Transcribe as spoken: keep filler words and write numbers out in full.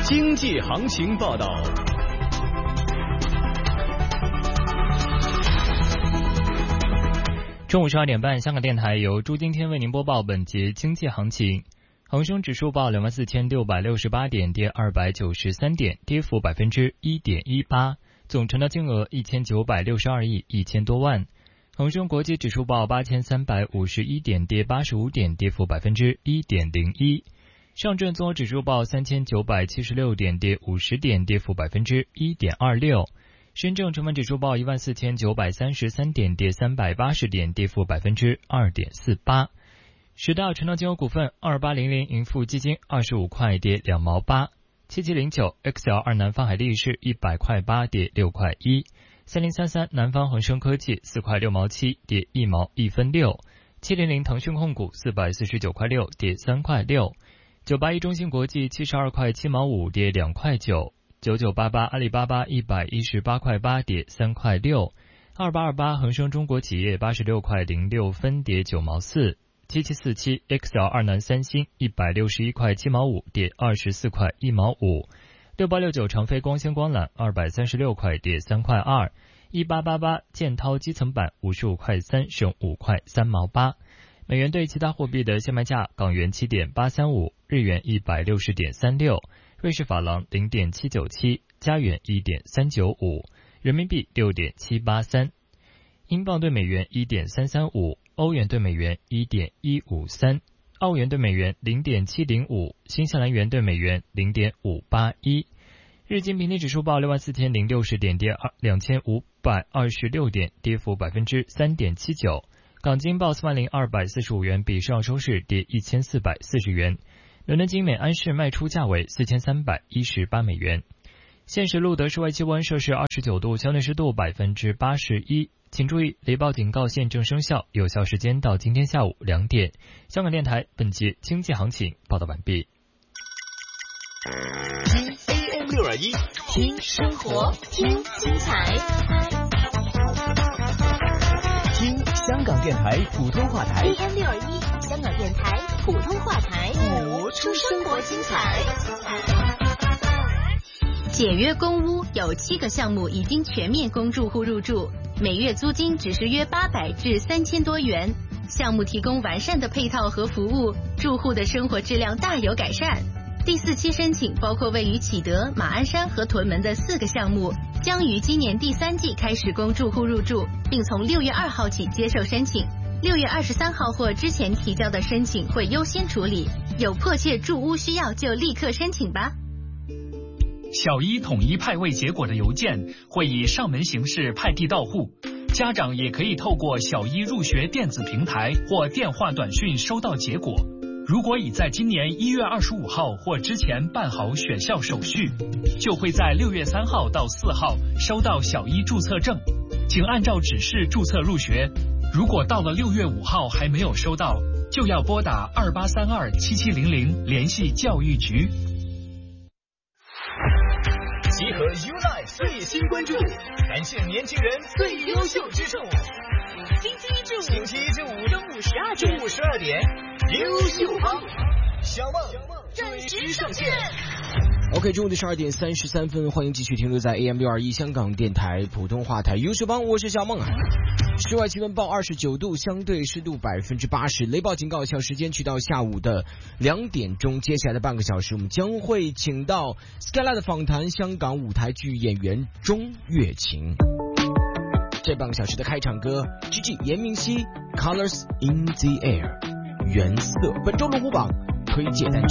经济行情报道。 中午十二点半，香港电台由朱今天为您播报本节经济行情。恒生指数报两万四千六百六十八点，跌二百九十三点，跌幅百分之一点一八，总成交金额一千九百六十二亿一千多万。恒生国际指数报八千三百五十一点，跌八十五点，跌幅百分之一点零一。上证综合指数报三千九百七十六点，跌五十点，跌幅百分之一点二六。深证成分指数报一万四千九百三十三点，跌三百八十点，跌幅百分之二点四八。十大成交金额股份：二八零零盈富基金二十五块，跌两毛八；七七零九 X L 二南方海力士一百块八，跌六块一；三零三三南方恒生科技四块六毛七，跌一毛一分六；七零零腾讯控股四百四十九块六，跌三块六；九八一中芯国际七十二块七毛五，跌两块九。九九八八阿里巴巴一百一十八块八，跌三块六；二八二八恒生中国企业八十六块零六分，跌九毛四；七七四七 X L 二南三星一百六十一块七毛五，跌二十四块一毛五；六八六九长飞光纤光缆二百三十六块，跌三块二；一八八八建滔基层板五十五块三，升五块三毛八。美元对其他货币的现卖价：港元七点八三五，日元一百六十点三六。瑞士法郎 零点七九七， 加元 一点三九五， 人民币 六点七八三， 英镑对美元 一点三三五， 欧元对美元 一点一五三， 澳元对美元 零点七零五， 新西兰元对美元 零点五八一。日经平均指数报六万四千零六十点，跌两千五百二十六点，跌幅百分之三点七九。港金报四万零二百四十五元，比上周市跌一千四百四十元。伦敦金每安士卖出价为四千三百一十八美元。现时录得室外气温摄氏二十九度，相对湿度百分之八十一。请注意，雷暴警告现正生效，有效时间到今天下午两点。香港电台本节经济行情报道完毕。 听 A M 六二一，听生活，听精彩，听香港电台普通话台 A M 六二一，香港电台普通话台， 活出生活精彩。 简约公屋有七个项目已经全面供住户入住，每月租金只是约八百至三千多元。项目提供完善的配套和服务，住户的生活质量大有改善。第四期申请包括位于启德、马鞍山和屯门的四个项目，将于今年第三季开始供住户入住，并从六月二号起接受申请。六月二十三号或之前提交的申请会优先处理，有迫切住屋需要就立刻申请吧。 小一统一派位结果的邮件会以上门形式派递到户，家长也可以透过小一入学电子平台或电话短讯收到结果。如果已在今年一月二十五号或之前办好选校手续，就会在六月三号到四号收到小一注册证，请按照指示注册入学。如果到了六月五号还没有收到，就要拨打二八三二七七零零联系教育局。 集合 Uline 最新关注，感谢年轻人最优秀之处。 星期一至五， 星期一至五中午十二点， 中午十二点，优秀帮小梦准时上线。 OK， 中午的十二点三十三分，欢迎继续停留在 A M 六二一香港电台普通话台优秀帮，我是小梦啊。室外气温报二十九度，相对湿度百分之八十，雷暴警告有效时间去到下午的两点钟。接下来的半个小时，我们将会请到 Skyline 的访谈香港舞台剧演员钟月琴。这半个小时的开场歌 G G 严明熙 Colors in the Air 原色，本周龙虎榜推荐单曲。